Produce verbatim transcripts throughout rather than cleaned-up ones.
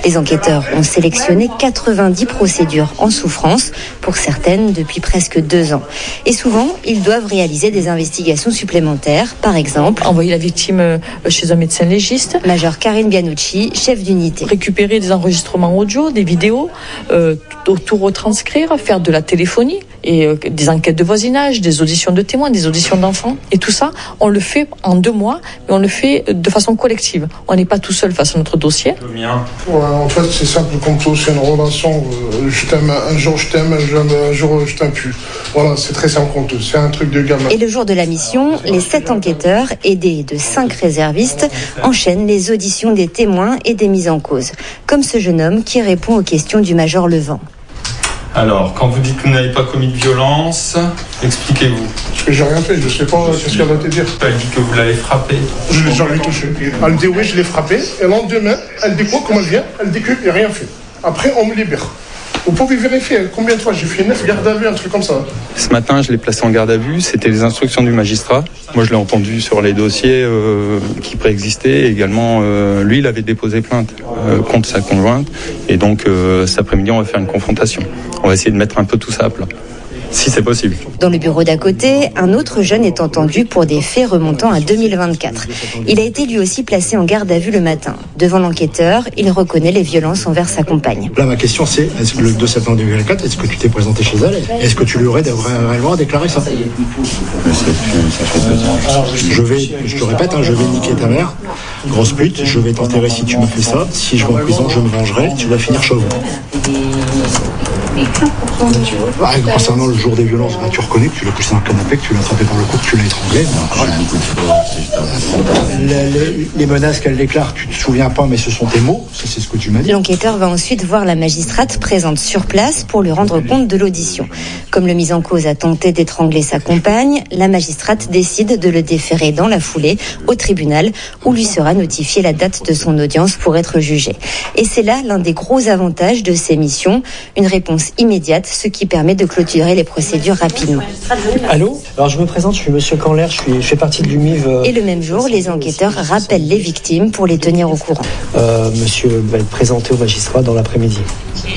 Les enquêteurs ont sélectionné quatre-vingt-dix procédures en souffrance, pour certaines depuis presque deux ans. Et souvent, ils doivent réaliser des investigations supplémentaires, par exemple envoyer la victime chez un médecin légiste. Major Karine Bianucci, chef d'unité. Récupérer des enregistrements audio, des vidéos, euh, tout retranscrire, faire de la téléphonie et euh, des enquêtes de voisinage, des auditions de témoins, des auditions d'enfants. Et tout ça, on le fait en deux mois, mais on le fait de façon collective. On n'est pas tout seul face à notre dossier. Ouais, en fait, c'est simple comme tout, c'est une relation. Euh, je t'aime, un jour je t'aime, un jour je t'aime plus. Voilà, c'est très simple comme tout, c'est un truc de gamin. Et le jour de la mission, les sept enquêteurs, aidés de cinq réservistes, enchaînent les auditions des témoins et des mises en cause. Comme ce jeune homme qui répond aux questions du major Levent. Alors, quand vous dites que vous n'avez pas commis de violence, expliquez-vous. Parce que j'ai rien fait, je sais pas ce qu'elle va te dire. Elle dit que vous l'avez frappé. Je l'ai jamais touché. Elle dit oui, je l'ai frappé. Et le lendemain, elle dit quoi, comment elle vient? Elle dit qu'il n'y a rien fait. Après, on me libère. Vous pouvez vérifier combien de fois j'ai fait neuf gardes à vue, un truc comme ça. Ce matin, je l'ai placé en garde à vue. C'était les instructions du magistrat. Moi, je l'ai entendu sur les dossiers euh, qui préexistaient. Également, euh, lui, il avait déposé plainte euh, contre sa conjointe. Et donc, euh, cet après-midi, on va faire une confrontation. On va essayer de mettre un peu tout ça à plat, si c'est possible. Dans le bureau d'à côté, un autre jeune est entendu pour des faits remontant à deux mille vingt-quatre. Il a été lui aussi placé en garde à vue le matin. Devant l'enquêteur, il reconnaît les violences envers sa compagne. Là, ma question, c'est, est-ce que le deux septembre deux mille vingt-quatre, est-ce que tu t'es présenté chez elle? Est-ce que tu lui aurais réellement déclaré ça? Je vais, je te répète, hein, je vais niquer ta mère, grosse pute, je vais t'enterrer si tu me fais ça. Si je vais en prison, je me vengerai, tu vas finir chauve. Bah, concernant le jour des violences, bah, tu reconnais que tu l'as poussé dans le canapé, que tu l'as attrapé par le cou, que tu l'as étranglé. Les, les, les menaces qu'elle déclare, tu te souviens pas, mais ce sont tes mots, ça c'est ce que tu m'as dit. L'enquêteur va ensuite voir la magistrate présente sur place pour lui rendre compte de l'audition. Comme le mis en cause a tenté d'étrangler sa compagne, la magistrate décide de le déférer dans la foulée au tribunal où lui sera notifiée la date de son audience pour être jugé. Et c'est là l'un des gros avantages de ces missions, une réponse immédiate, ce qui permet de clôturer les procédures rapidement. Allô ? Alors je me présente, je suis Monsieur Canler, je, suis, je fais partie de l'U M I V. Euh... Et le même jour, les enquêteurs rappellent les victimes pour les tenir au courant. Euh, monsieur va être présenté au magistrat dans l'après-midi, d'accord ?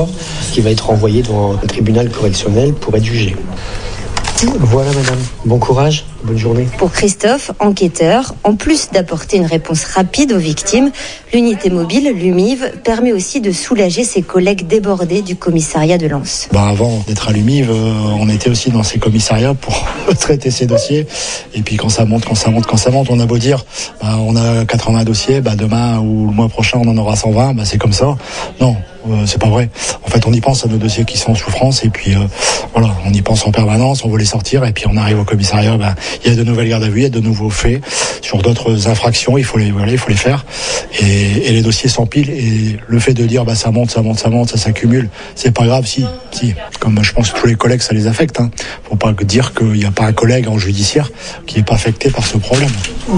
Qui va être envoyé devant un tribunal correctionnel pour être jugé. Voilà madame, bon courage, bonne journée. Pour Christophe, enquêteur, en plus d'apporter une réponse rapide aux victimes, l'unité mobile, l'U M I V, permet aussi de soulager ses collègues débordés du commissariat de Lens. Bah avant d'être à l'U M I V, euh, on était aussi dans ces commissariats pour traiter ces dossiers. Et puis quand ça monte, quand ça monte, quand ça monte, on a beau dire, bah, on a quatre-vingts dossiers, bah, demain ou le mois prochain on en aura cent vingt, bah, c'est comme ça. Non. Euh, c'est pas vrai. En fait, on y pense à nos dossiers qui sont en souffrance et puis euh, voilà, on y pense en permanence, on veut les sortir et puis on arrive au commissariat, ben il y a de nouvelles gardes à vue, il y a de nouveaux faits sur d'autres infractions, il faut les voilà, il faut les faire et, et les dossiers s'empilent et le fait de dire bah ça monte, ça monte, ça monte, ça s'accumule, c'est pas grave si si comme je pense que tous les collègues ça les affecte hein. Faut pas dire qu'il n'y a pas un collègue en judiciaire qui est pas affecté par ce problème. OK.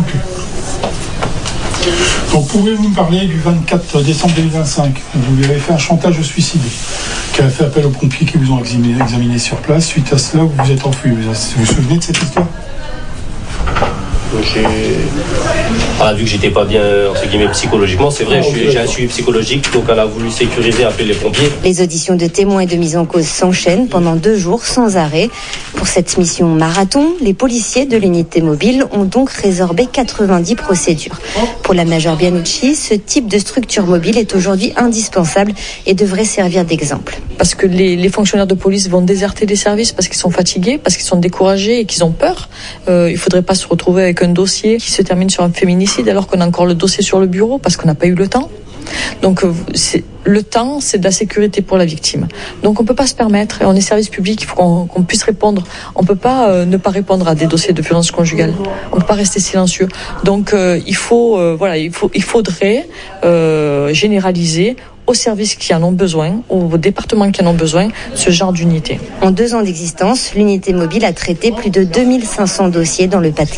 Donc, pouvez-vous me parler du vingt-quatre décembre deux mille vingt-cinq, où vous lui avez fait un chantage au suicide, qui a fait appel aux pompiers qui vous ont examiné, examiné sur place. Suite à cela, vous vous êtes enfui. Vous vous souvenez de cette histoire ? J'ai... Ah, vu que j'étais pas bien entre guillemets psychologiquement, c'est vrai, oh, j'ai un suivi psychologique, donc elle a voulu sécuriser, appeler les pompiers. Les auditions de témoins et de mise en cause s'enchaînent pendant deux jours sans arrêt. Pour cette mission marathon, les policiers de l'unité mobile ont donc résorbé quatre-vingt-dix procédures. Pour la Major Bianucci, ce type de structure mobile est aujourd'hui indispensable et devrait servir d'exemple. Parce que les, les fonctionnaires de police vont déserter des services parce qu'ils sont fatigués, parce qu'ils sont découragés et qu'ils ont peur. Euh, il ne faudrait pas se retrouver avec un dossier qui se termine sur un féminicide alors qu'on a encore le dossier sur le bureau parce qu'on n'a pas eu le temps. Donc c'est, le temps, c'est de la sécurité pour la victime. Donc on ne peut pas se permettre, et on est service public, il faut qu'on, qu'on puisse répondre. On ne peut pas euh, ne pas répondre à des dossiers de violence conjugale. On ne peut pas rester silencieux. Donc euh, il, faut, euh, voilà, il, faut, il faudrait euh, généraliser aux services qui en ont besoin, aux départements qui en ont besoin, ce genre d'unité. En deux ans d'existence, l'unité mobile a traité plus de deux mille cinq cents dossiers dans le Pas-de-Calais.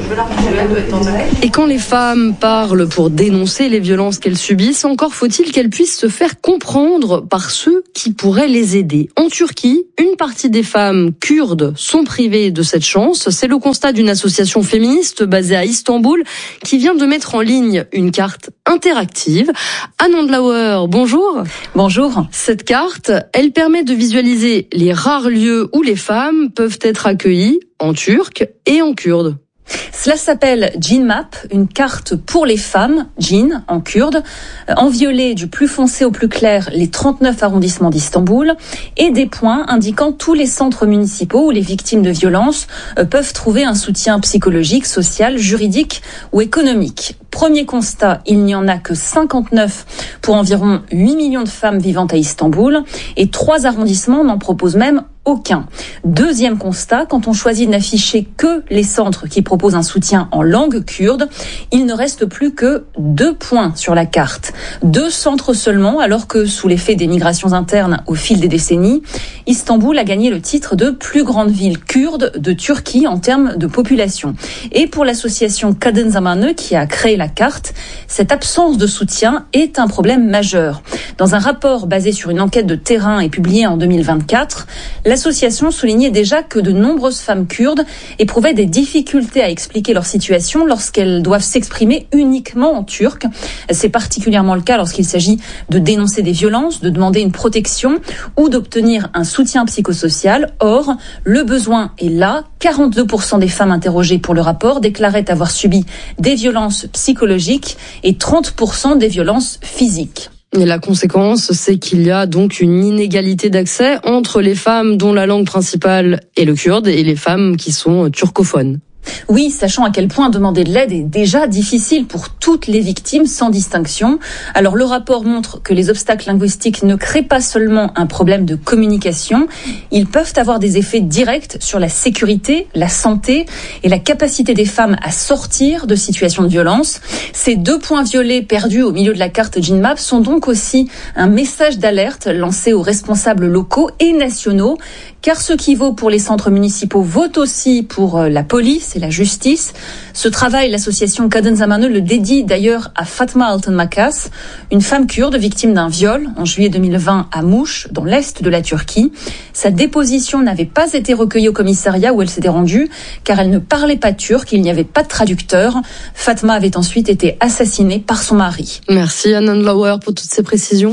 Et quand les femmes parlent pour dénoncer les violences qu'elles subissent, encore faut-il qu'elles puissent se faire comprendre par ceux qui pourraient les aider. En Turquie, une partie des femmes kurdes sont privées de cette chance. C'est le constat d'une association féministe basée à Istanbul qui vient de mettre en ligne une carte interactive. Anne Andlauer, bonjour. Bonjour. Cette carte, elle permet de visualiser les rares lieux où les femmes peuvent être accueillies en turc et en kurde. Cela s'appelle Jinmap, une carte pour les femmes, Jin en kurde, en violet du plus foncé au plus clair les trente-neuf arrondissements d'Istanbul et des points indiquant tous les centres municipaux où les victimes de violences peuvent trouver un soutien psychologique, social, juridique ou économique. Premier constat, il n'y en a que cinquante-neuf pour environ huit millions de femmes vivant à Istanbul et trois arrondissements n'en proposent même aucun. Deuxième constat, quand on choisit d'afficher que les centres qui proposent un soutien en langue kurde, il ne reste plus que deux points sur la carte. Deux centres seulement, alors que sous l'effet des migrations internes au fil des décennies, Istanbul a gagné le titre de plus grande ville kurde de Turquie en termes de population. Et pour l'association Kadın Zamanı qui a créé la carte, cette absence de soutien est un problème majeur. Dans un rapport basé sur une enquête de terrain et publié en deux mille vingt-quatre, l'association soulignait déjà que de nombreuses femmes kurdes éprouvaient des difficultés à expliquer leur situation lorsqu'elles doivent s'exprimer uniquement en turc. C'est particulièrement le cas lorsqu'il s'agit de dénoncer des violences, de demander une protection ou d'obtenir un soutien psychosocial. Or, le besoin est là. quarante-deux pour cent des femmes interrogées pour le rapport déclaraient avoir subi des violences psychologiques et trente pour cent des violences physiques. Et la conséquence, c'est qu'il y a donc une inégalité d'accès entre les femmes dont la langue principale est le kurde et les femmes qui sont turcophones. Oui, sachant à quel point demander de l'aide est déjà difficile pour toutes les victimes sans distinction. Alors le rapport montre que les obstacles linguistiques ne créent pas seulement un problème de communication, ils peuvent avoir des effets directs sur la sécurité, la santé et la capacité des femmes à sortir de situations de violence. Ces deux points violets perdus au milieu de la carte Jinmap sont donc aussi un message d'alerte lancé aux responsables locaux et nationaux, car ce qui vaut pour les centres municipaux vaut aussi pour la police et la justice. Ce travail, l'association Kadın Zamanı le dédie d'ailleurs à Fatma Altın Makas, une femme kurde victime d'un viol en juillet deux mille vingt à Mouche, dans l'est de la Turquie. Sa déposition n'avait pas été recueillie au commissariat où elle s'était rendue, car elle ne parlait pas turc, il n'y avait pas de traducteur. Fatma avait ensuite été assassinée par son mari. Merci Anne Andlauer pour toutes ces précisions.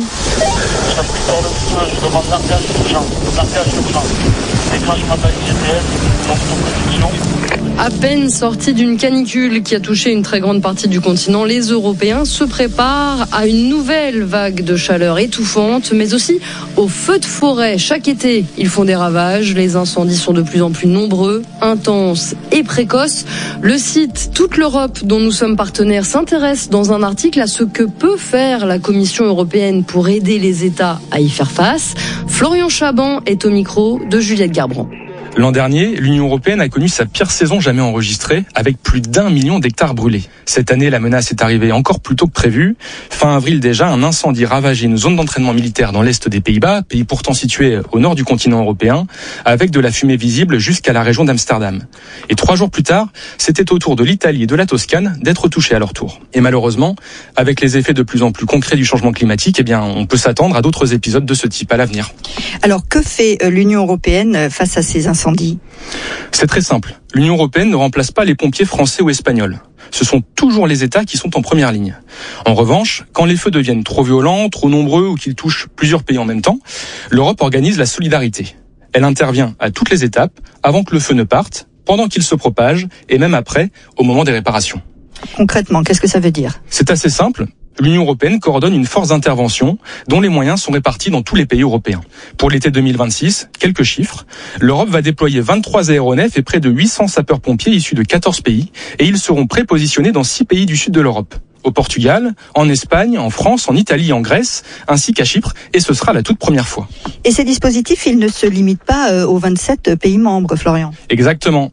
À peine sortis d'une canicule qui a touché une très grande partie du continent, les Européens se préparent à une nouvelle vague de chaleur étouffante, mais aussi aux feux de forêt. Chaque été, ils font des ravages. Les incendies sont de plus en plus nombreux, intenses et précoces. Le site Toute l'Europe, dont nous sommes partenaires, s'intéresse dans un article à ce que peut faire la Commission européenne pour aider les États à y faire face. Florian Chaban est au micro de Juliette Garbrand. L'an dernier, l'Union européenne a connu sa pire saison jamais enregistrée, avec plus d'un million d'hectares brûlés. Cette année, la menace est arrivée encore plus tôt que prévu. Fin avril déjà, un incendie ravageait une zone d'entraînement militaire dans l'est des Pays-Bas, pays pourtant situé au nord du continent européen, avec de la fumée visible jusqu'à la région d'Amsterdam. Et trois jours plus tard, c'était au tour de l'Italie et de la Toscane d'être touchés à leur tour. Et malheureusement, avec les effets de plus en plus concrets du changement climatique, eh bien, on peut s'attendre à d'autres épisodes de ce type à l'avenir. Alors, que fait l'Union européenne face à ces incendies ? C'est très simple. L'Union européenne ne remplace pas les pompiers français ou espagnols. Ce sont toujours les États qui sont en première ligne. En revanche, quand les feux deviennent trop violents, trop nombreux ou qu'ils touchent plusieurs pays en même temps, l'Europe organise la solidarité. Elle intervient à toutes les étapes, avant que le feu ne parte, pendant qu'il se propage et même après, au moment des réparations. Concrètement, qu'est-ce que ça veut dire ? C'est assez simple. L'Union européenne coordonne une force d'intervention dont les moyens sont répartis dans tous les pays européens. Pour l'été deux mille vingt-six, quelques chiffres. L'Europe va déployer vingt-trois aéronefs et près de huit cents sapeurs-pompiers issus de quatorze pays et ils seront prépositionnés dans six pays du sud de l'Europe. Au Portugal, en Espagne, en France, en Italie et en Grèce, ainsi qu'à Chypre, et ce sera la toute première fois. Et ces dispositifs, ils ne se limitent pas aux vingt-sept pays membres, Florian ? Exactement.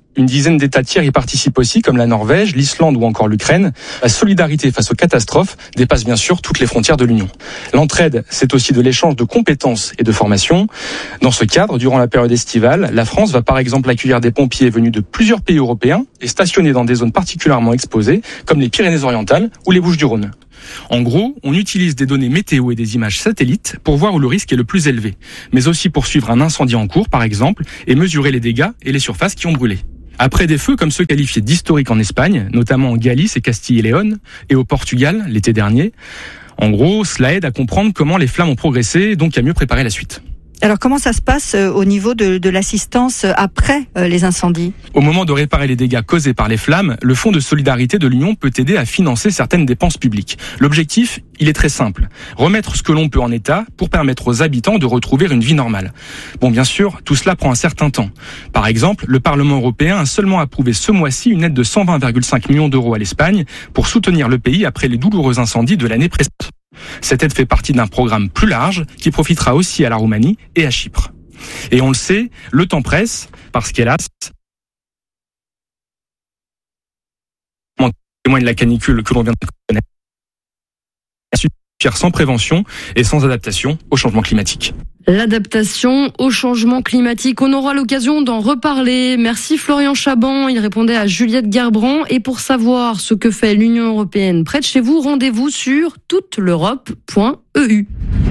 Une dizaine d'États tiers y participent aussi, comme la Norvège, l'Islande ou encore l'Ukraine. La solidarité face aux catastrophes dépasse bien sûr toutes les frontières de l'Union. L'entraide, c'est aussi de l'échange de compétences et de formations. Dans ce cadre, durant la période estivale, la France va par exemple accueillir des pompiers venus de plusieurs pays européens et stationnés dans des zones particulièrement exposées, comme les Pyrénées-Orientales ou les Bouches-du-Rhône. En gros, on utilise des données météo et des images satellites pour voir où le risque est le plus élevé, mais aussi pour suivre un incendie en cours, par exemple, et mesurer les dégâts et les surfaces qui ont brûlé. Après des feux comme ceux qualifiés d'historiques en Espagne, notamment en Galice et Castille et Léon, et au Portugal l'été dernier, en gros, cela aide à comprendre comment les flammes ont progressé, donc à mieux préparer la suite. Alors comment ça se passe au niveau de, de l'assistance après les incendies ? Au moment de réparer les dégâts causés par les flammes, le Fonds de solidarité de l'Union peut aider à financer certaines dépenses publiques. L'objectif, il est très simple. Remettre ce que l'on peut en état pour permettre aux habitants de retrouver une vie normale. Bon, bien sûr, tout cela prend un certain temps. Par exemple, le Parlement européen a seulement approuvé ce mois-ci une aide de cent vingt virgule cinq millions d'euros à l'Espagne pour soutenir le pays après les douloureux incendies de l'année précédente. Cette aide fait partie d'un programme plus large qui profitera aussi à la Roumanie et à Chypre. Et on le sait, le temps presse parce qu'hélas, on témoigne de la canicule que l'on vient de connaître, suffire sans prévention et sans adaptation au changement climatique. L'adaptation au changement climatique, on aura l'occasion d'en reparler. Merci Florian Chaban, il répondait à Juliette Gerbrand. Et pour savoir ce que fait l'Union européenne près de chez vous, rendez-vous sur toute l'europe point e u.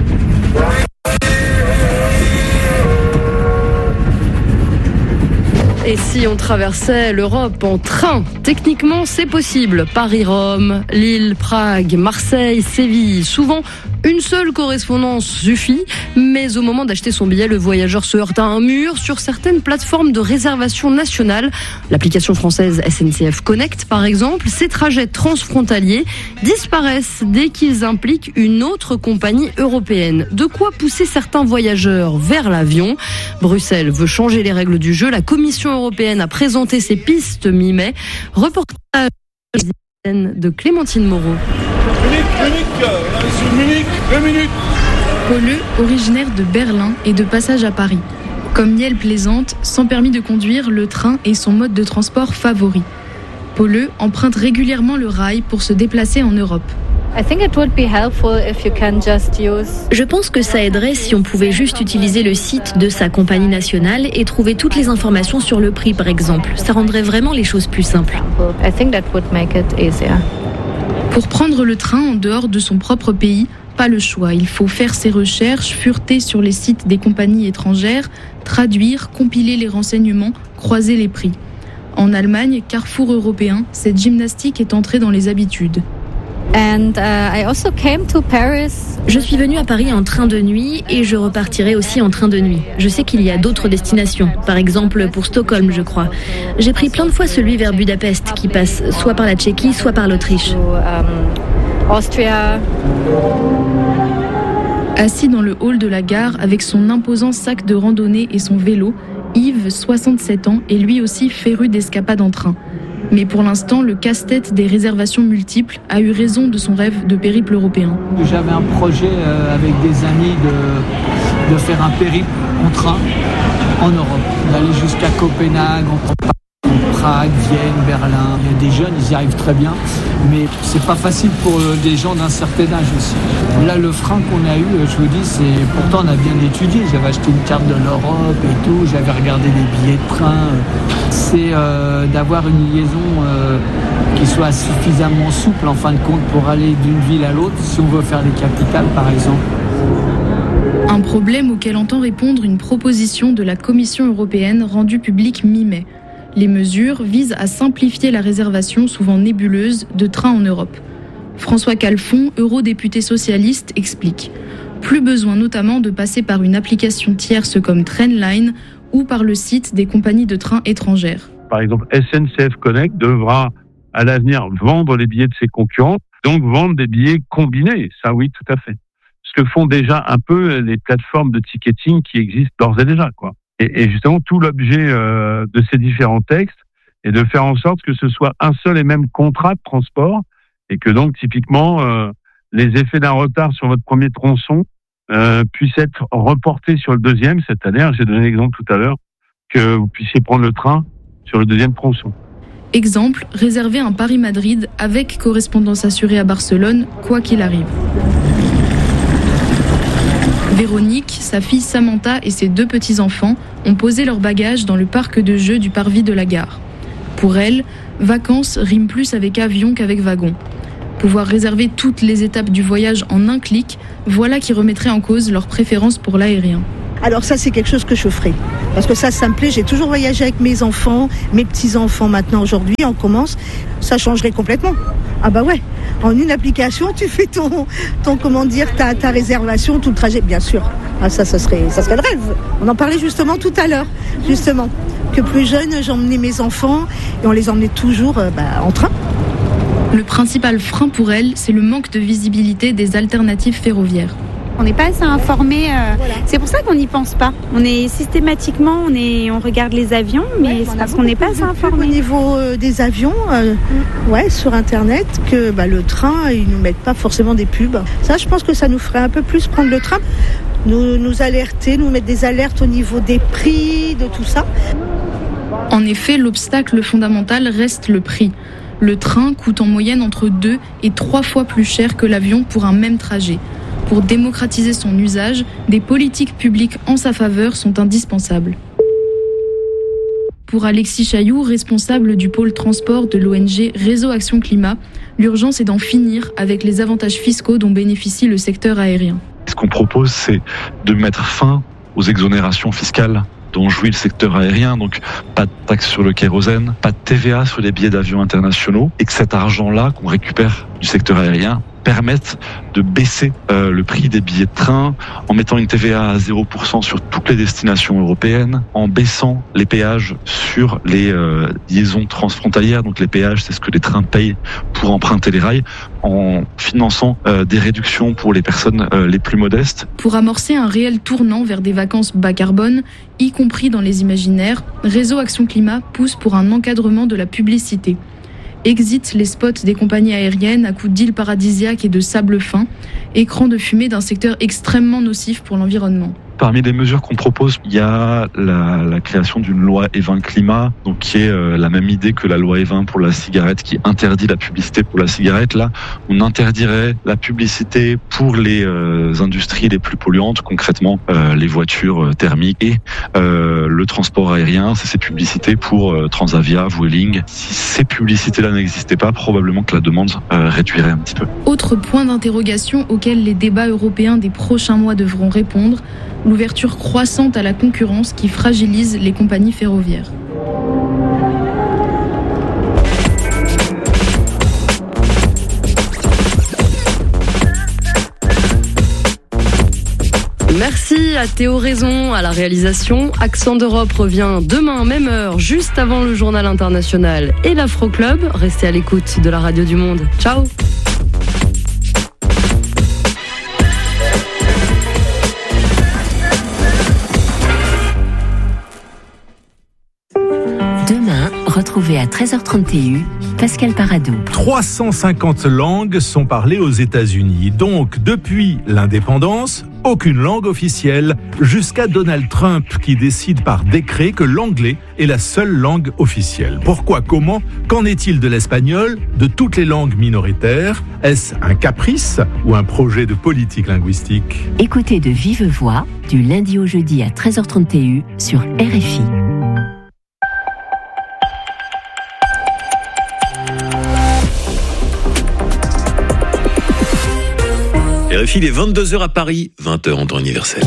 Et si on traversait l'Europe en train? Techniquement, c'est possible. Paris-Rome, Lille, Prague, Marseille, Séville. Souvent, une seule correspondance suffit. Mais au moment d'acheter son billet, le voyageur se heurte à un mur sur certaines plateformes de réservation nationale. L'application française S N C F Connect, par exemple, ces trajets transfrontaliers disparaissent dès qu'ils impliquent une autre compagnie européenne. De quoi pousser certains voyageurs vers l'avion. Bruxelles veut changer les règles du jeu. La Commission européenne a présenté ses pistes mi-mai. Reportage de Clémentine Moreau. Munich, Munich, on est sur Munich, deux minutes. Pauleux, originaire de Berlin et de passage à Paris. Comme Niel plaisante, sans permis de conduire, le train est son mode de transport favori. Pauleux emprunte régulièrement le rail pour se déplacer en Europe. Je pense que ça aiderait si on pouvait juste utiliser le site de sa compagnie nationale et trouver toutes les informations sur le prix, par exemple. Ça rendrait vraiment les choses plus simples. Pour prendre le train en dehors de son propre pays, pas le choix. Il faut faire ses recherches, fureter sur les sites des compagnies étrangères, traduire, compiler les renseignements, croiser les prix. En Allemagne, carrefour européen, cette gymnastique est entrée dans les habitudes. And, uh, I also came to Paris. Je suis venue à Paris en train de nuit et je repartirai aussi en train de nuit. Je sais qu'il y a d'autres destinations, par exemple pour Stockholm, je crois. J'ai pris plein de fois celui vers Budapest qui passe soit par la Tchéquie, soit par l'Autriche. Assis dans le hall de la gare avec son imposant sac de randonnée et son vélo, Yves, soixante-sept ans, est lui aussi féru d'escapades en train. Mais pour l'instant, le casse-tête des réservations multiples a eu raison de son rêve de périple européen. J'avais un projet euh, avec des amis de, de faire un périple en train en Europe, d'aller jusqu'à Copenhague, en Prague, Vienne, Berlin. Il y a des jeunes, ils y arrivent très bien, mais c'est pas facile pour des gens d'un certain âge aussi. Là, le frein qu'on a eu, je vous dis, c'est pourtant on a bien étudié. J'avais acheté une carte de l'Europe et tout, j'avais regardé les billets de train. C'est euh, d'avoir une liaison euh, qui soit suffisamment souple en fin de compte pour aller d'une ville à l'autre, si on veut faire les capitales par exemple. Un problème auquel entend répondre une proposition de la Commission européenne rendue publique mi-mai. Les mesures visent à simplifier la réservation souvent nébuleuse de trains en Europe. François Calfon, eurodéputé socialiste, explique. Plus besoin notamment de passer par une application tierce comme Trainline ou par le site des compagnies de trains étrangères. Par exemple, S N C F Connect devra à l'avenir vendre les billets de ses concurrents, donc vendre des billets combinés. Ça oui, tout à fait. Ce que font déjà un peu les plateformes de ticketing qui existent d'ores et déjà, quoi. Et, et justement, tout l'objet euh, de ces différents textes est de faire en sorte que ce soit un seul et même contrat de transport et que donc, typiquement, euh, les effets d'un retard sur votre premier tronçon euh, puissent être reportés sur le deuxième. C'est-à-dire, j'ai donné l'exemple tout à l'heure, que vous puissiez prendre le train sur le deuxième tronçon. Exemple, réserver un Paris-Madrid avec correspondance assurée à Barcelone, quoi qu'il arrive. Véronique, sa fille Samantha et ses deux petits-enfants ont posé leurs bagages dans le parc de jeux du parvis de la gare. Pour elle, vacances rime plus avec avion qu'avec wagon. Pouvoir réserver toutes les étapes du voyage en un clic, voilà qui remettrait en cause leur préférence pour l'aérien. Alors ça, c'est quelque chose que je ferai. Parce que ça, ça me plaît. J'ai toujours voyagé avec mes enfants, mes petits-enfants maintenant. Aujourd'hui, on commence. Ça changerait complètement. Ah bah ouais. En une application, tu fais ton, ton comment dire, ta, ta réservation, tout le trajet, bien sûr. Ah ça, ça serait, ça serait le rêve. On en parlait justement tout à l'heure, justement. Que plus jeune, j'emmenais mes enfants et on les emmenait toujours euh, bah, en train. Le principal frein pour elle, c'est le manque de visibilité des alternatives ferroviaires. On n'est pas assez informé, euh, voilà. C'est pour ça qu'on n'y pense pas. On est systématiquement, on, est, on regarde les avions, mais ouais, c'est parce qu'on n'est pas assez informé. Au niveau euh, des avions, euh, mm. ouais, sur Internet, que bah, le train, ils ne nous mettent pas forcément des pubs. Ça, je pense que ça nous ferait un peu plus prendre le train, nous, nous alerter, nous mettre des alertes au niveau des prix, de tout ça. En effet, l'obstacle fondamental reste le prix. Le train coûte en moyenne entre deux et trois fois plus cher que l'avion pour un même trajet. Pour démocratiser son usage, des politiques publiques en sa faveur sont indispensables. Pour Alexis Chailloux, responsable du pôle transport de l'O N G Réseau Action Climat, l'urgence est d'en finir avec les avantages fiscaux dont bénéficie le secteur aérien. Ce qu'on propose, c'est de mettre fin aux exonérations fiscales dont jouit le secteur aérien, donc pas de taxe sur le kérosène, pas de T V A sur les billets d'avion internationaux, et que cet argent-là qu'on récupère du secteur aérien permettent de baisser euh, le prix des billets de train en mettant une T V A à zéro pour cent sur toutes les destinations européennes, en baissant les péages sur les euh, liaisons transfrontalières. Donc les péages, c'est ce que les trains payent pour emprunter les rails, en finançant euh, des réductions pour les personnes euh, les plus modestes. Pour amorcer un réel tournant vers des vacances bas carbone, y compris dans les imaginaires, Réseau Action Climat pousse pour un encadrement de la publicité. Exit les spots des compagnies aériennes à coups d'îles paradisiaques et de sable fin, écran de fumée d'un secteur extrêmement nocif pour l'environnement. Parmi les mesures qu'on propose, il y a la, la création d'une loi E vingt climat, donc qui est euh, la même idée que la loi E vingt pour la cigarette, qui interdit la publicité pour la cigarette. Là, on interdirait la publicité pour les euh, industries les plus polluantes, concrètement euh, les voitures euh, thermiques et euh, le transport aérien. C'est ces publicités pour euh, Transavia, Vueling. Si ces publicités-là n'existaient pas, probablement que la demande euh, réduirait un petit peu. Autre point d'interrogation auquel les débats européens des prochains mois devront répondre, l'ouverture croissante à la concurrence qui fragilise les compagnies ferroviaires. Merci à Théo Raison à la réalisation. Accent d'Europe revient demain, même heure, juste avant le journal international et l'Afro Club. Restez à l'écoute de la radio du Monde. Ciao. Retrouvez à treize heures trente Pascal Paradou. trois cent cinquante langues sont parlées aux États-Unis. Donc, depuis l'indépendance, aucune langue officielle, jusqu'à Donald Trump qui décide par décret que l'anglais est la seule langue officielle. Pourquoi ? Comment ? Qu'en est-il de l'espagnol ? De toutes les langues minoritaires ? Est-ce un caprice ou un projet de politique linguistique ? Écoutez de vive voix, du lundi au jeudi à treize heures trente sur R F I. R F I, il est vingt-deux heures à Paris, vingt heures en temps universel.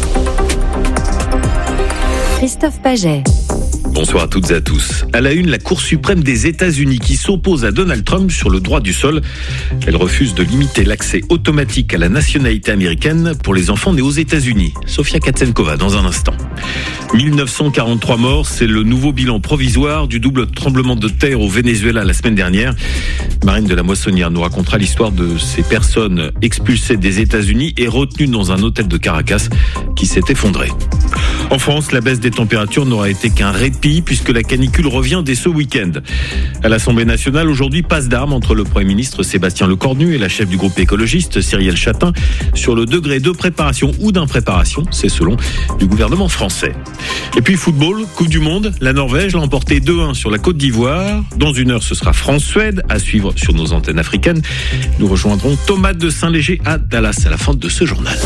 Christophe Paget. Bonsoir à toutes et à tous. À la une, la Cour suprême des États-Unis qui s'oppose à Donald Trump sur le droit du sol. Elle refuse de limiter l'accès automatique à la nationalité américaine pour les enfants nés aux États-Unis. Sofia Katsenkova dans un instant. mille neuf cent quarante-trois morts, c'est le nouveau bilan provisoire du double tremblement de terre au Venezuela la semaine dernière. Marine de la Moissonnière nous racontera l'histoire de ces personnes expulsées des États-Unis et retenues dans un hôtel de Caracas qui s'est effondré. En France, la baisse des températures n'aura été qu'un répit puisque la canicule revient dès ce week-end. À l'Assemblée nationale, aujourd'hui, passe d'armes entre le Premier ministre Sébastien Lecornu et la chef du groupe écologiste Cyrielle Chatin sur le degré de préparation ou d'impréparation, c'est selon du gouvernement français. Et puis football, Coupe du Monde, la Norvège l'a emporté deux un sur la Côte d'Ivoire. Dans une heure, ce sera France-Suède à suivre sur nos antennes africaines. Nous rejoindrons Thomas de Saint-Léger à Dallas à la fin de ce journal.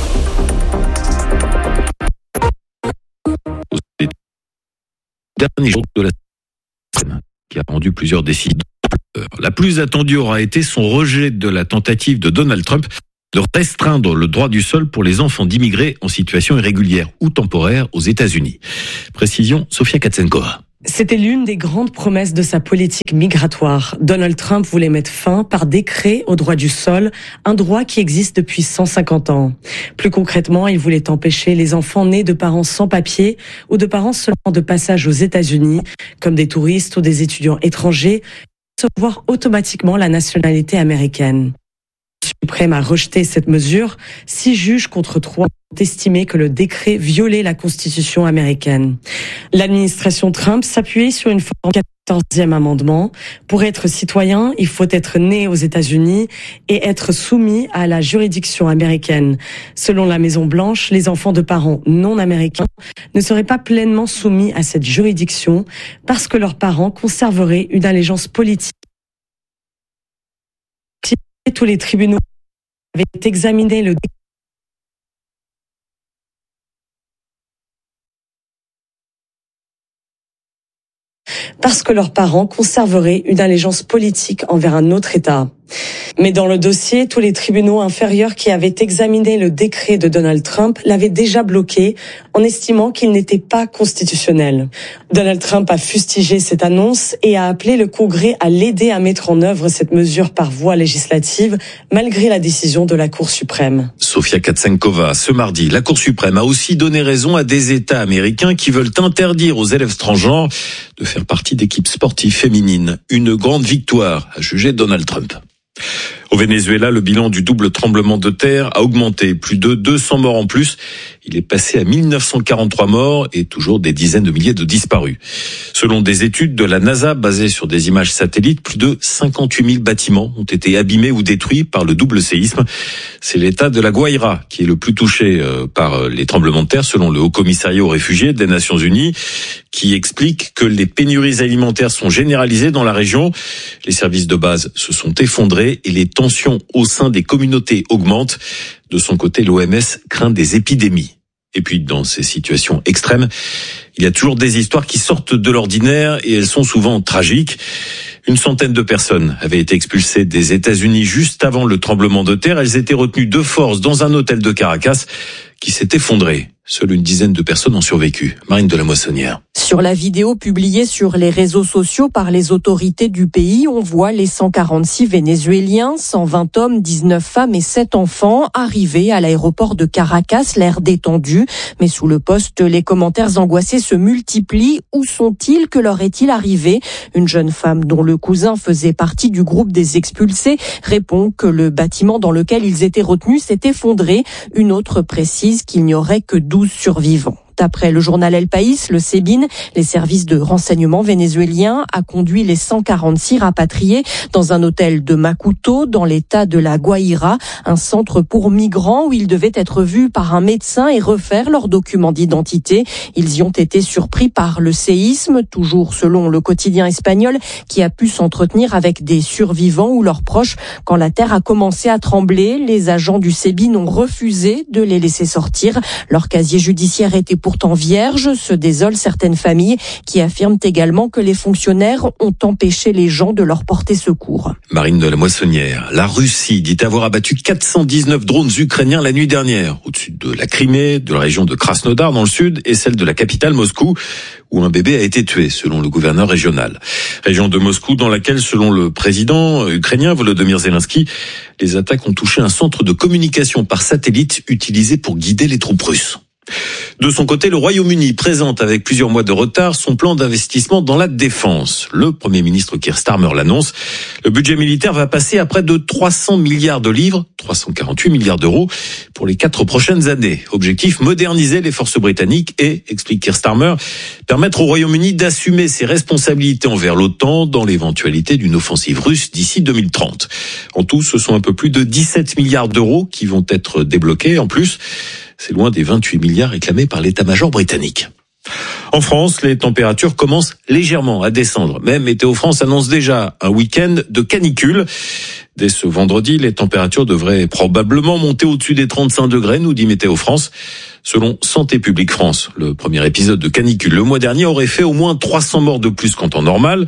Dernier jour de la semaine, qui a rendu plusieurs décisions. La plus attendue aura été son rejet de la tentative de Donald Trump de restreindre le droit du sol pour les enfants d'immigrés en situation irrégulière ou temporaire aux États-Unis. Précision, Sofia Katsenkova. C'était l'une des grandes promesses de sa politique migratoire. Donald Trump voulait mettre fin par décret au droit du sol, un droit qui existe depuis cent cinquante ans. Plus concrètement, il voulait empêcher les enfants nés de parents sans papier ou de parents seulement de passage aux États-Unis, comme des touristes ou des étudiants étrangers, de recevoir automatiquement la nationalité américaine. Le suprême a rejeté cette mesure. Six juges contre trois ont estimé que le décret violait la Constitution américaine. L'administration Trump s'appuyait sur une forme de quatorzième amendement. Pour être citoyen, il faut être né aux États-Unis et être soumis à la juridiction américaine. Selon la Maison-Blanche, les enfants de parents non américains ne seraient pas pleinement soumis à cette juridiction parce que leurs parents conserveraient une allégeance politique. Tous les tribunaux avaient examiné le parce que leurs parents conserveraient une allégeance politique envers un autre État. Mais dans le dossier, tous les tribunaux inférieurs qui avaient examiné le décret de Donald Trump l'avaient déjà bloqué en estimant qu'il n'était pas constitutionnel. Donald Trump a fustigé cette annonce et a appelé le Congrès à l'aider à mettre en œuvre cette mesure par voie législative, malgré la décision de la Cour suprême. Sofia Katsenkova, ce mardi, la Cour suprême a aussi donné raison à des États américains qui veulent interdire aux élèves transgenres de faire partie d'équipes sportives féminines. Une grande victoire, a jugé Donald Trump. Au Venezuela, le bilan du double tremblement de terre a augmenté. Plus de deux cents morts en plus. Il est passé à mille neuf cent quarante-trois morts et toujours des dizaines de milliers de disparus. Selon des études de la NASA basées sur des images satellites, plus de cinquante-huit mille bâtiments ont été abîmés ou détruits par le double séisme. C'est l'État de la Guaira qui est le plus touché par les tremblements de terre, selon le Haut-Commissariat aux réfugiés des Nations Unies, qui explique que les pénuries alimentaires sont généralisées dans la région. Les services de base se sont effondrés et les tensions au sein des communautés augmentent. De son côté, l'O M S craint des épidémies. Et puis, dans ces situations extrêmes, il y a toujours des histoires qui sortent de l'ordinaire et elles sont souvent tragiques. Une centaine de personnes avaient été expulsées des États-Unis juste avant le tremblement de terre. Elles étaient retenues de force dans un hôtel de Caracas qui s'est effondré. Seule une dizaine de personnes ont survécu. Marine de la Moissonnière. Sur la vidéo publiée sur les réseaux sociaux par les autorités du pays, on voit les cent quarante-six Vénézuéliens, cent vingt hommes, dix-neuf femmes et sept enfants arrivés à l'aéroport de Caracas, l'air détendu. Mais sous le poste, les commentaires angoissés se multiplient. Où sont-ils? Que leur est-il arrivé? Une jeune femme dont le cousin faisait partie du groupe des expulsés répond que le bâtiment dans lequel ils étaient retenus s'est effondré. Une autre précise qu'il n'y aurait que douze survivants. D'après le journal El País, le SEBIN, les services de renseignement vénézuéliens, a conduit les cent quarante-six rapatriés dans un hôtel de Macuto, dans l'état de la Guaira, un centre pour migrants où ils devaient être vus par un médecin et refaire leurs documents d'identité. Ils y ont été surpris par le séisme, toujours selon le quotidien espagnol, qui a pu s'entretenir avec des survivants ou leurs proches. Quand la terre a commencé à trembler, les agents du SEBIN ont refusé de les laisser sortir. Leur casier judiciaire était pour pourtant vierge, se désolent certaines familles qui affirment également que les fonctionnaires ont empêché les gens de leur porter secours. Marine de la Moissonnière. La Russie dit avoir abattu quatre cent dix-neuf drones ukrainiens la nuit dernière, au-dessus de la Crimée, de la région de Krasnodar dans le sud et celle de la capitale Moscou, où un bébé a été tué, selon le gouverneur régional. Région de Moscou dans laquelle, selon le président ukrainien Volodymyr Zelensky, les attaques ont touché un centre de communication par satellite utilisé pour guider les troupes russes. De son côté, le Royaume-Uni présente avec plusieurs mois de retard son plan d'investissement dans la défense. Le Premier ministre Keir Starmer l'annonce. Le budget militaire va passer à près de trois cents milliards de livres, trois cent quarante-huit milliards d'euros, pour les quatre prochaines années. Objectif, moderniser les forces britanniques et, explique Keir Starmer, permettre au Royaume-Uni d'assumer ses responsabilités envers l'OTAN dans l'éventualité d'une offensive russe d'ici deux mille trente. En tout, ce sont un peu plus de dix-sept milliards d'euros qui vont être débloqués. En plus, c'est loin des vingt-huit milliards réclamés par l'état-major britannique. En France, les températures commencent légèrement à descendre. Même Météo France annonce déjà un week-end de canicule. Dès ce vendredi, les températures devraient probablement monter au-dessus des trente-cinq degrés, nous dit Météo France. Selon Santé publique France, le premier épisode de canicule le mois dernier aurait fait au moins trois cents morts de plus qu'en temps normal.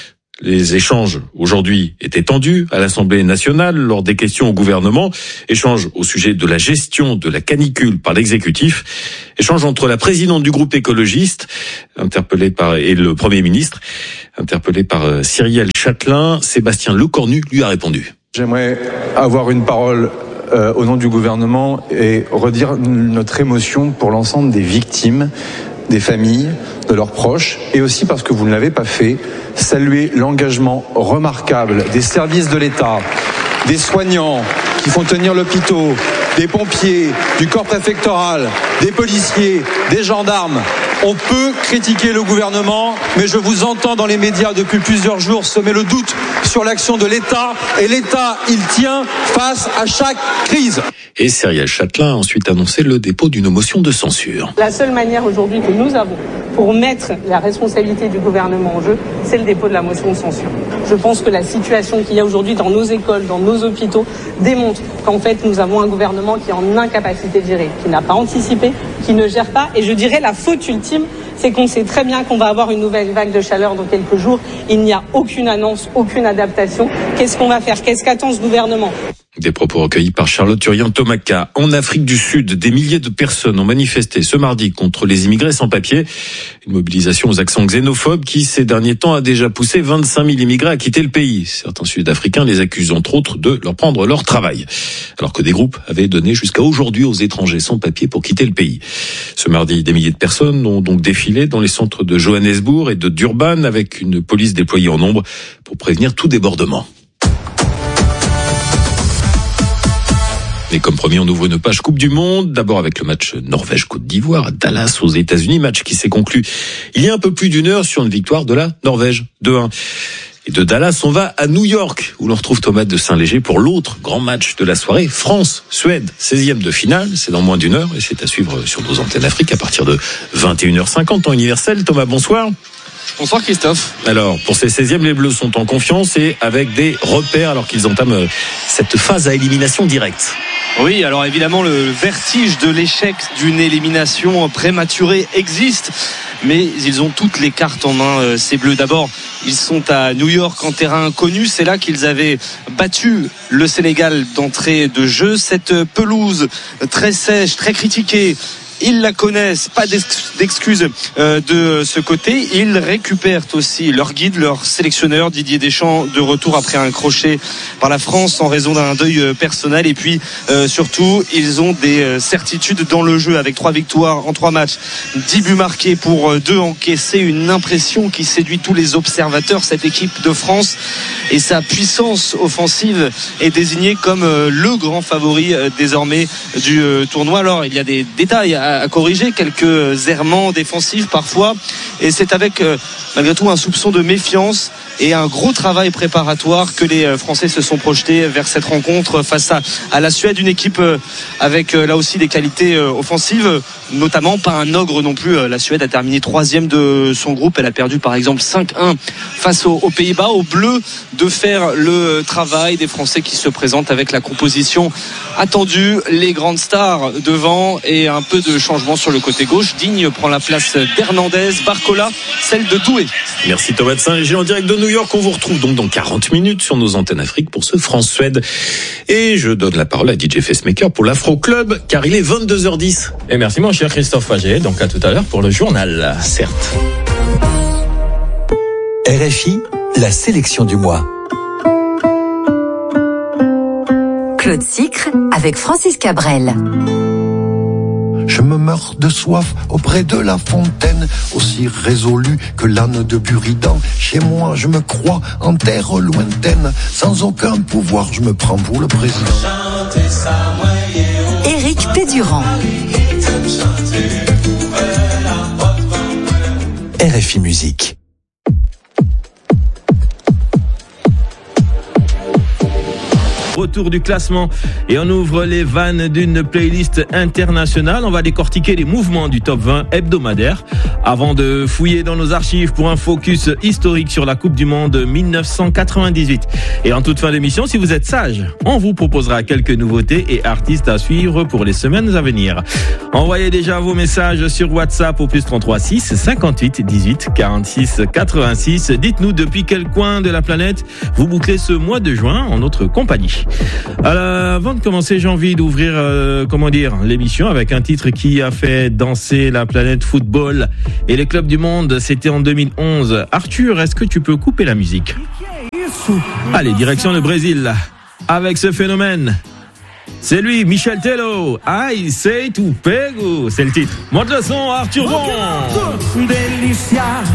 Les échanges aujourd'hui étaient tendus à l'Assemblée nationale lors des questions au gouvernement. Échanges au sujet de la gestion de la canicule par l'exécutif. Échanges entre la présidente du groupe écologiste, interpellée par, et le Premier ministre, interpellé par Cyrielle Châtelain. Sébastien Lecornu lui a répondu. J'aimerais avoir une parole euh, au nom du gouvernement et redire notre émotion pour l'ensemble des victimes, des familles, de leurs proches, et aussi parce que vous ne l'avez pas fait, saluer l'engagement remarquable des services de l'État, des soignants qui font tenir l'hôpital, des pompiers, du corps préfectoral, des policiers, des gendarmes. On peut critiquer le gouvernement, mais je vous entends dans les médias depuis plusieurs jours semer le doute sur l'action de l'État, et l'État, il tient face à chaque crise. Et Cyrielle Châtelain a ensuite annoncé le dépôt d'une motion de censure. La seule manière aujourd'hui que nous avons pour mettre la responsabilité du gouvernement en jeu, c'est le dépôt de la motion de censure. Je pense que la situation qu'il y a aujourd'hui dans nos écoles, dans nos hôpitaux, démontre qu'en fait nous avons un gouvernement qui est en incapacité de gérer, qui n'a pas anticipé, qui ne gère pas, et je dirais la faute ultime, c'est qu'on sait très bien qu'on va avoir une nouvelle vague de chaleur dans quelques jours. Il n'y a aucune annonce, aucune adaptation. Qu'est-ce qu'on va faire? Qu'est-ce qu'attend ce gouvernement? Des propos recueillis par Charlotte Urien-Tomaka. En Afrique du Sud, des milliers de personnes ont manifesté ce mardi contre les immigrés sans papier. Une mobilisation aux accents xénophobes qui, ces derniers temps, a déjà poussé vingt-cinq mille immigrés à quitter le pays. Certains Sud-Africains les accusent entre autres de leur prendre leur travail. Alors que des groupes avaient donné jusqu'à aujourd'hui aux étrangers sans papier pour quitter le pays. Ce mardi, des milliers de personnes ont donc défilé dans les centres de Johannesburg et de Durban avec une police déployée en nombre pour prévenir tout débordement. Et comme promis, on ouvre une page Coupe du Monde. D'abord avec le match Norvège-Côte d'Ivoire à Dallas aux États-Unis. Match qui s'est conclu il y a un peu plus d'une heure sur une victoire de la Norvège, deux un. Et de Dallas, on va à New York, où l'on retrouve Thomas de Saint-Léger pour l'autre grand match de la soirée. France-Suède, seizième de finale. C'est dans moins d'une heure et c'est à suivre sur nos antennes Afrique à partir de vingt et une heures cinquante, temps universel. Thomas, bonsoir. Bonsoir Christophe. Alors, pour ces seizièmes, les Bleus sont en confiance et avec des repères alors qu'ils entament cette phase à élimination directe. Oui, alors évidemment, le vertige de l'échec d'une élimination prématurée existe. Mais ils ont toutes les cartes en main, ces Bleus. D'abord, ils sont à New York en terrain inconnu. C'est là qu'ils avaient battu le Sénégal d'entrée de jeu. Cette pelouse très sèche, très critiquée, ils la connaissent, pas d'excuses euh, de ce côté. Ils récupèrent aussi leur guide, leur sélectionneur Didier Deschamps, de retour après un crochet par la France en raison d'un deuil personnel. Et puis euh, surtout, ils ont des certitudes dans le jeu avec trois victoires en trois matchs, dix buts marqués pour deux encaissés. Une impression qui séduit tous les observateurs. Cette équipe de France et sa puissance offensive est désignée comme le grand favori désormais du tournoi. Alors il y a des détails à à corriger, quelques errements défensifs parfois, et c'est avec euh, malgré tout un soupçon de méfiance et un gros travail préparatoire que les Français se sont projetés vers cette rencontre face à, à la Suède, une équipe euh, avec euh, là aussi des qualités euh, offensives, notamment pas un ogre non plus. La Suède a terminé troisième de son groupe, elle a perdu par exemple cinq un face aux, aux Pays-Bas. Aux Bleus de faire le travail des Français qui se présentent avec la composition attendue, les grandes stars devant et un peu de changement sur le côté gauche. Digne prend la place d'Hernandez, Barcola celle de Doué. Merci Thomas de Saint-Léger en direct de New York. On vous retrouve donc dans quarante minutes sur nos antennes Afrique pour ce France-Suède. Et je donne la parole à D J Facemaker pour l'Afro Club, car il est vingt-deux heures dix. Et merci mon cher Christophe Faget. Donc à tout à l'heure pour le journal. Certes. R F I, la sélection du mois. Claude Sicre avec Francis Cabrel. Je me meurs de soif auprès de la fontaine, aussi résolu que l'âne de Buridan. Chez moi, je me crois en terre lointaine, sans aucun pouvoir, je me prends pour le président. Éric Pédurand. R F I Musique. Retour du classement et on ouvre les vannes d'une playlist internationale. On va décortiquer les mouvements du top vingt hebdomadaire avant de fouiller dans nos archives pour un focus historique sur la Coupe du Monde dix-neuf cent quatre-vingt-dix-huit. Et en toute fin d'émission, si vous êtes sage, on vous proposera quelques nouveautés et artistes à suivre pour les semaines à venir. Envoyez déjà vos messages sur WhatsApp au plus trente-trois six cinquante-huit dix-huit quarante-six quatre-vingt-six. Dites-nous depuis quel coin de la planète vous bouclez ce mois de juin en notre compagnie. Alors, avant de commencer, j'ai envie d'ouvrir, euh, comment dire, l'émission avec un titre qui a fait danser la planète football et les clubs du monde. C'était en deux mille onze. Arthur, est-ce que tu peux couper la musique ? Allez, direction le Brésil avec ce phénomène. C'est lui, Michel Tello. I say to pego, c'est le titre. Monte le son, Arthur Bon. Delícia,